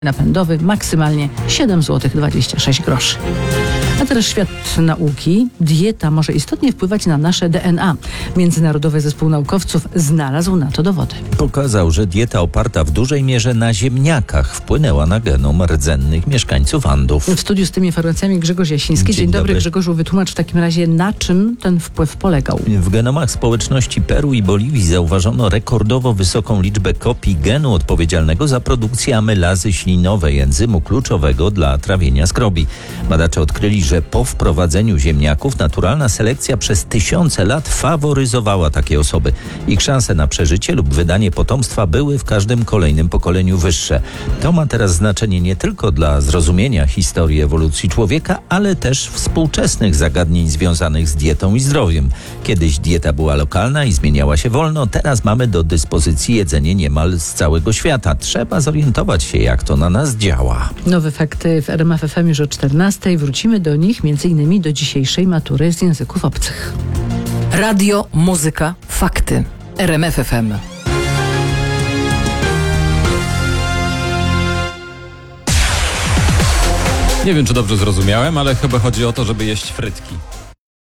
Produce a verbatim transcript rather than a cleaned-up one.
napędowy maksymalnie siedem złotych dwadzieścia sześć groszy. A teraz świat nauki. Dieta może istotnie wpływać na nasze D N A. Międzynarodowy Zespół Naukowców znalazł na to dowody. Pokazał, że dieta oparta w dużej mierze na ziemniakach wpłynęła na genom rdzennych mieszkańców Andów. W studiu z tymi informacjami Grzegorz Jasiński. Dzień, Dzień dobry. dobry Grzegorzu, wytłumacz w takim razie, na czym ten wpływ polegał. W genomach społeczności Peru i Boliwii zauważono rekordowo wysoką liczbę kopii genu odpowiedzialnego za produkcję amylazy ślinowej, enzymu kluczowego dla trawienia skrobi. Badacze odkryli, że po wprowadzeniu ziemniaków naturalna selekcja przez tysiące lat faworyzowała takie osoby. Ich szanse na przeżycie lub wydanie potomstwa były w każdym kolejnym pokoleniu wyższe. To ma teraz znaczenie nie tylko dla zrozumienia historii ewolucji człowieka, ale też współczesnych zagadnień związanych z dietą i zdrowiem. Kiedyś dieta była lokalna i zmieniała się wolno, teraz mamy do dyspozycji jedzenie niemal z całego świata. Trzeba zorientować się, jak to na nas działa. Nowe fakty w R M F F M już o czternastej. Wrócimy do nich między innymi do dzisiejszej matury z języków obcych. Radio, muzyka, fakty. R M F F M. Nie wiem, czy dobrze zrozumiałem, ale chyba chodzi o to, żeby jeść frytki.